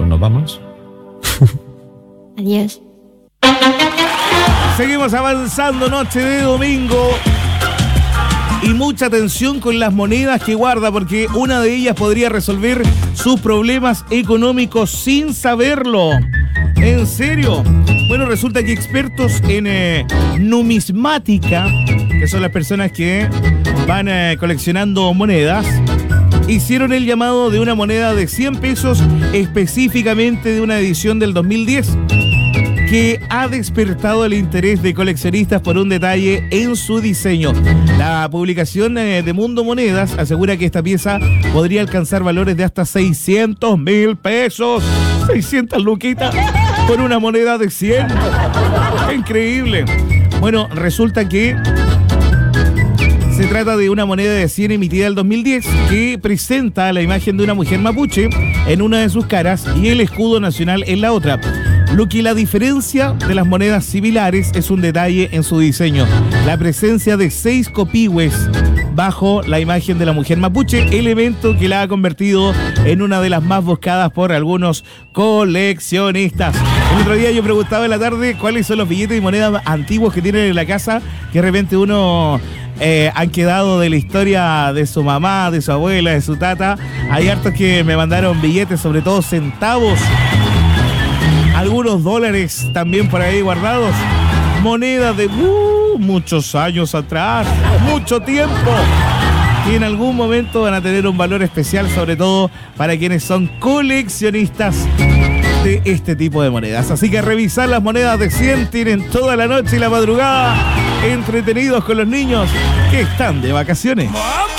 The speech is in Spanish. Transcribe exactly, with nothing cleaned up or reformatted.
nos vamos. Adiós. Seguimos avanzando noche de domingo. Y mucha atención con las monedas que guarda, porque una de ellas podría resolver sus problemas económicos sin saberlo. ¿En serio? Bueno, resulta que expertos en eh, numismática, que son las personas que van eh, coleccionando monedas, hicieron el llamado de una moneda de cien pesos, específicamente de una edición del dos mil diez, que ha despertado el interés de coleccionistas por un detalle en su diseño. La publicación eh, de Mundo Monedas asegura que esta pieza podría alcanzar valores de hasta seiscientos mil pesos. seiscientas luquitas por una moneda de cien. Increíble. Bueno, resulta que se trata de una moneda de cien emitida en el dos mil diez que presenta la imagen de una mujer mapuche en una de sus caras y el escudo nacional en la otra. Lo que la diferencia de las monedas similares es un detalle en su diseño: la presencia de seis copihue bajo la imagen de la mujer mapuche, elemento que la ha convertido en una de las más buscadas por algunos coleccionistas. El otro día yo preguntaba en la tarde cuáles son los billetes y monedas antiguos que tienen en la casa, que de repente uno eh, han quedado de la historia de su mamá, de su abuela, de su tata. Hay hartos que me mandaron billetes, sobre todo centavos, algunos dólares también por ahí guardados, monedas de uh, muchos años atrás, mucho tiempo, que en algún momento van a tener un valor especial, sobre todo para quienes son coleccionistas de este tipo de monedas. Así que revisar las monedas de cien, tienen toda la noche y la madrugada entretenidos con los niños que están de vacaciones.